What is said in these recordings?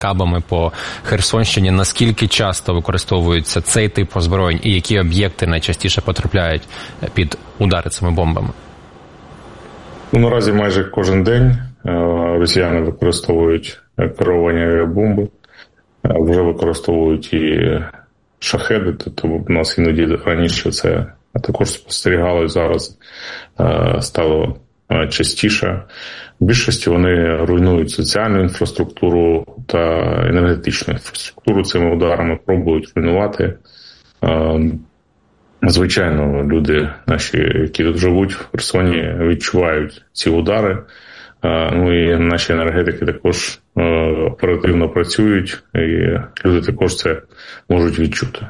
кабами по Херсонщині. Наскільки часто використовується цей тип озброєнь і які об'єкти найчастіше потрапляють під удари цими бомбами? Наразі майже кожен день росіяни використовують керовані авіабомби, вже використовують і шахеди, тобто у нас іноді раніше це також спостерігалось, зараз стало частіше. В більшості вони руйнують соціальну інфраструктуру та енергетичну інфраструктуру цими ударами, пробують руйнувати. Звичайно, люди наші, які тут живуть в Херсоні, відчувають ці удари. І наші енергетики також оперативно працюють, і люди також це можуть відчути.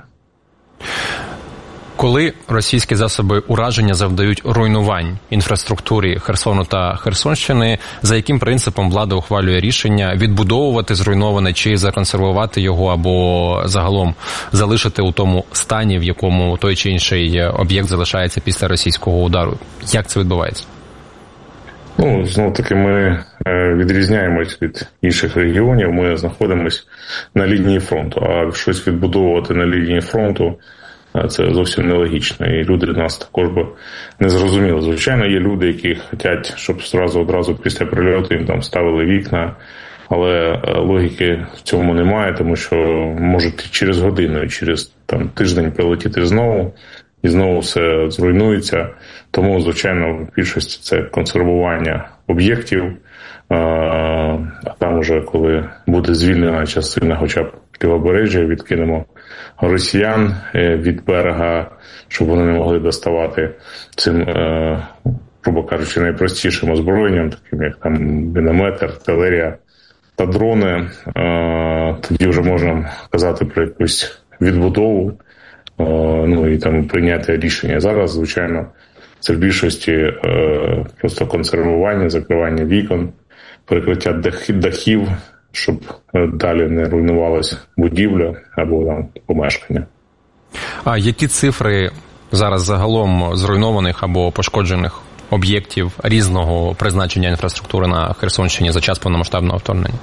Коли російські засоби ураження завдають руйнувань інфраструктурі Херсону та Херсонщини, за яким принципом влада ухвалює рішення відбудовувати зруйноване чи законсервувати його, або загалом залишити у тому стані, в якому той чи інший об'єкт залишається після російського удару? Як це відбувається? Знов-таки ми відрізняємось від інших регіонів, ми знаходимося на лінії фронту, а щось відбудовувати на лінії фронту – це зовсім нелогічно, і люди нас також би не зрозуміли. Звичайно, є люди, які хочуть, щоб одразу після прильоту їм там ставили вікна, але логіки в цьому немає, тому що можуть через годину, через тиждень прилетіти знову, і знову все зруйнується. Тому, звичайно, в більшості це консервування об'єктів, а там уже, коли буде звільнена частина хоча б лівобережжя, відкинемо росіян від берега, щоб вони не могли доставати цим, грубо кажучи, найпростішим озброєнням, таким як там міномет, артилерія та дрони. Тоді вже можна казати про якусь відбудову, і там прийняти рішення. Зараз, звичайно, це в більшості просто консервування, закривання вікон, перекриття дахів, щоб далі не руйнувалася будівля або там помешкання. А які цифри зараз загалом зруйнованих або пошкоджених об'єктів різного призначення інфраструктури на Херсонщині за час повномасштабного вторгнення?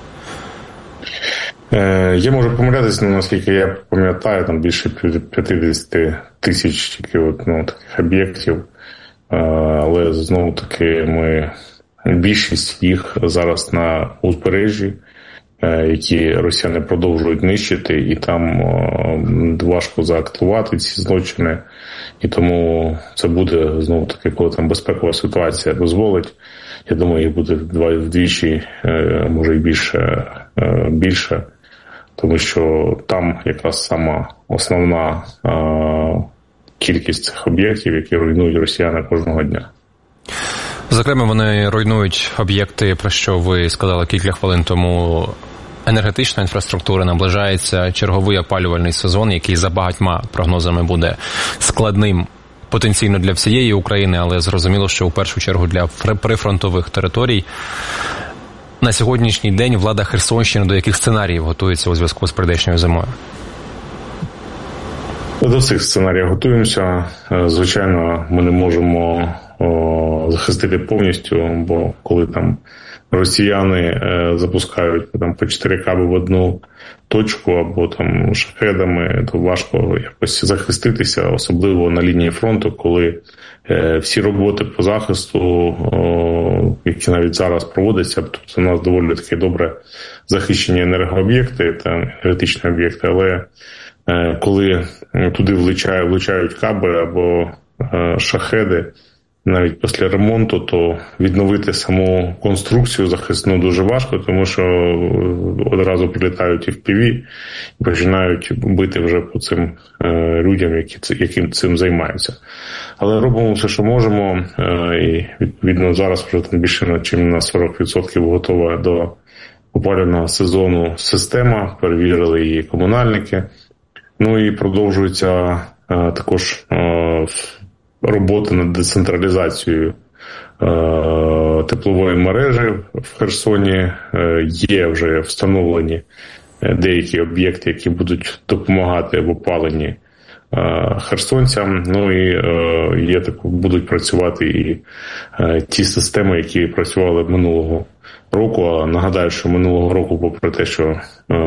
Я можу помилятися, наскільки я пам'ятаю, там більше 50 тисяч тільки таких об'єктів, але знову-таки більшість їх зараз на узбережжі, які росіяни продовжують нищити, і там важко заактувати ці злочини, і тому це буде, знову-таки, коли там безпекова ситуація дозволить, я думаю, їх буде вдвічі, може і більше, тому що там якраз сама основна кількість цих об'єктів, які руйнують росіяни кожного дня. Зокрема, вони руйнують об'єкти, про що ви сказали кілька хвилин тому. Енергетична інфраструктура, наближається черговий опалювальний сезон, який за багатьма прогнозами буде складним потенційно для всієї України, але зрозуміло, що у першу чергу для прифронтових територій. На сьогоднішній день влада Херсонщини до яких сценаріїв готується у зв'язку з прийдешньою зимою? До всіх сценаріїв готуємося. Звичайно, ми не можемо захистити повністю, бо коли там росіяни запускають по 4 каби в одну точку або там шахедами, то важко якось захиститися, особливо на лінії фронту, коли всі роботи по захисту, які навіть зараз проводяться, тобто у нас доволі таки добре захищені енергооб'єкти та енергетичні об'єкти, але коли туди влучають каби або шахеди, навіть після ремонту, то відновити саму конструкцію захисну дуже важко, тому що одразу прилітають FPV і починають бити вже по цим людям, які цим займаються. Але робимо все, що можемо, і відповідно зараз вже там більше ніж на 40% готова до опалювального сезону система, перевірили її комунальники. І продовжується також робота над децентралізацією теплової мережі в Херсоні. Є вже встановлені деякі об'єкти, які будуть допомагати в опаленні херсонцям. І будуть працювати і ті системи, які працювали минулого року. А нагадаю, що минулого року, попри те, що